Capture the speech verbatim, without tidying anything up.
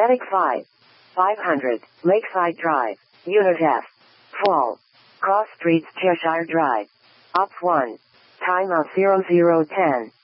Medic five. five hundred, Lakeside Drive, Unit F. Full. Cross Streets, Cheshire Drive. Op one. Time of zero zero ten.